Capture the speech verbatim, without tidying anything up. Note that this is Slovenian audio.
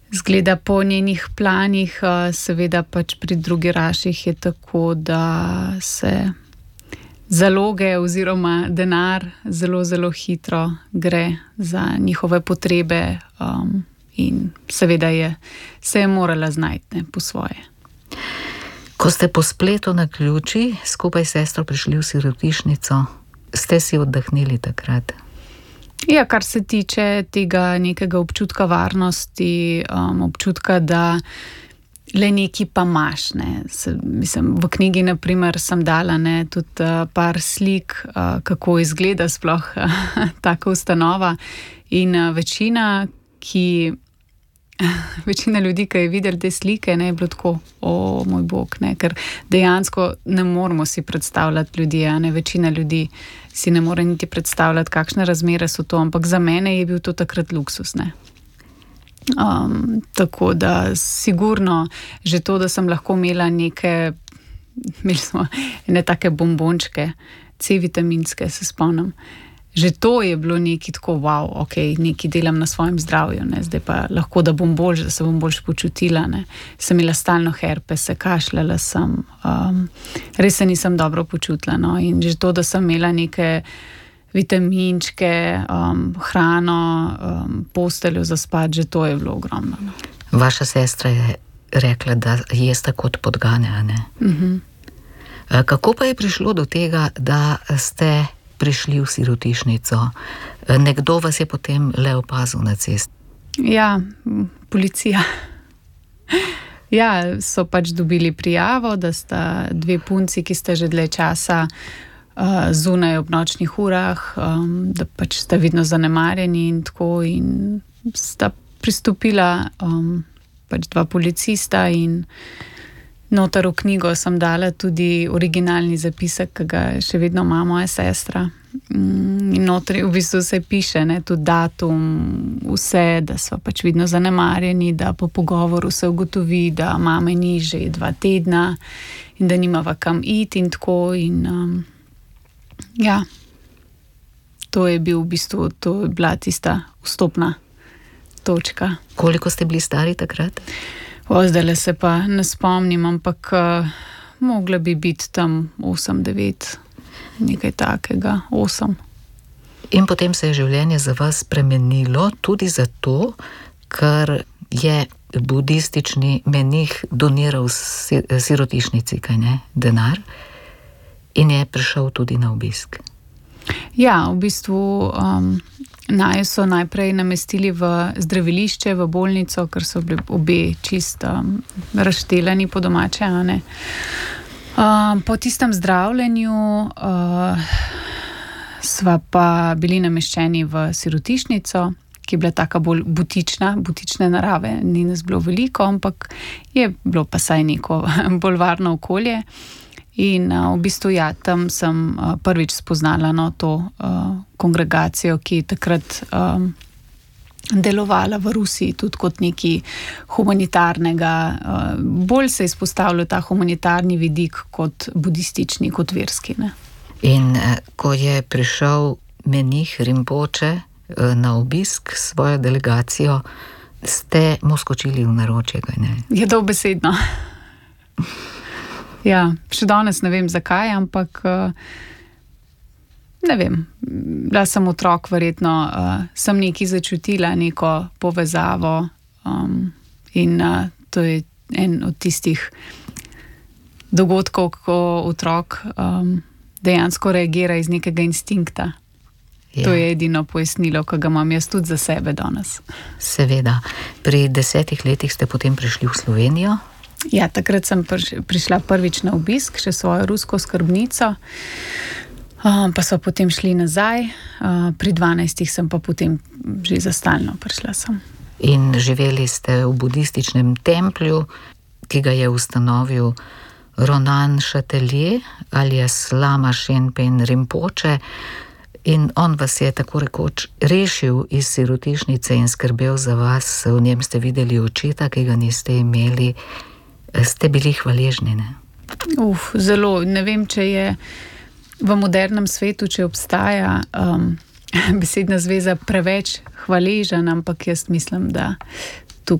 zgleda po njenih planih. Seveda pač pri Drugi Raših je tako, da se zaloge oziroma denar zelo, zelo hitro gre za njihove potrebe, um, in seveda je, se je morala znajti, ne, po svoje. Ko ste po spletu na ključi skupaj s sestro prišli v sirotišnico, ste si oddahnili takrat? Ja, kar se tiče tega nekega občutka varnosti, um, občutka, da le neki pa imaš, ne. Se, mislim, v knjigi, na primer, sem dala, ne, tudi uh, par slik, uh, kako izgleda sploh uh, taka ustanova. In uh, večina, ki, večina ljudi, ki je videla te slike, ne, je bilo tako, o moj bog, ne, ker dejansko ne moramo si predstavljati ljudi, a ne, večina ljudi si ne more niti predstavljati, kakšne razmere so to, ampak za mene je bil to takrat luksus, ne. Um, tako da sigurno že to, da sem lahko imela neke, imeli smo ne take bombončke, C-vitaminske, se spomnim. Že to je bilo neki tako, wow, ok, neki delam na svojem zdravju, ne, zdaj pa lahko, da bom boljš, da se bom boljš počutila, ne. Sem imela stalno herpese, kašljala sem, um, res se nisem dobro počutila, no, in že to, da sem imela neke vitaminčke, um, hrano, um, posteljo za spat, že to je bilo ogromno. No. Vaša sestra je rekla, da jeste kot podgane, a ne? Uh-huh. Kako pa je prišlo do tega, da ste prišli v sirotišnico? Nekdo vas je potem le opazil na cesti? Ja, policija. Ja, so pač dobili prijavo, da sta dve punci, ki sta že dlje časa Uh, zunaj ob nočnih urah, um, da pač sta vidno zanemarjeni in tako, in sta pristopila um, pač dva policista in noter v knjigo sem dala tudi originalni zapisek, ki ga še vedno ima moja sestra. Um, in noter v bistvu se piše, ne, tudi datum, vse, da so pač vidno zanemarjeni, da po pogovoru se ugotovi, da mame ni že dva tedna in da nimava kam iti in tako, in um, ja, to je bil v bistvu, to je bila tista vstopna točka. Koliko ste bili stari takrat? O, zdajle se pa ne spomnim, ampak uh, mogla bi biti tam osem, devet, nekaj takega, osem. In potem se je življenje za vas spremenilo tudi zato, ker je budistični menih doniral sirotišnici, kaj ne, denar, in je prišel tudi na obisk. Ja, v bistvu um, naju so najprej namestili v zdravilišče, v bolnico, ker so bili obe čist um, razštelani po domače, a ne. Um, po tistem zdravljenju uh, sva pa bili nameščeni v sirotišnico, ki je bila taka bolj butična, butične narave, ni nas bilo veliko, ampak je bilo pa saj neko bolj varno okolje. In uh, v bistvu ja, tam sem uh, prvič spoznala, no, to uh, kongregacijo, ki je takrat um, delovala v Rusiji tudi kot nekaj humanitarnega. Uh, bolj se je izpostavljal ta humanitarni vidik kot budistični, kot verski, ne. In uh, ko je prišel menih Rinpoče uh, na obisk s svojo delegacijo, ste mu skočili v naročje, kaj ne? Je dobesedno. Ja, še danes ne vem zakaj, ampak ne vem, bila sem otrok, verjetno sem nekaj začutila, neko povezavo, um, in uh, to je en od tistih dogodkov, ko otrok um, dejansko reagira iz nekega instinkta. Ja. To je edino pojasnilo, ki ga imam jaz tudi za sebe danes. Seveda. Pri desetih letih ste potem prišli v Slovenijo? Ja, takrat sem prišla prvič na obisk, še svojo rusko skrbnico, pa so potem šli nazaj, pri dvanajstih sem pa potem že za stalno prišla sem. In živeli ste v budističnem templju, ki ga je ustanovil Ronan Chatelier alias Lama Shenpen Rinpoče, in on vas je tako rekoč rešil iz sirotišnice in skrbel za vas. V njem ste videli očeta, ki ga niste imeli. Ste bili hvaležni, ne? Uf, zelo. Ne vem, če je v modernem svetu, če obstaja um, besedna zveza preveč hvaležen, ampak jaz mislim, da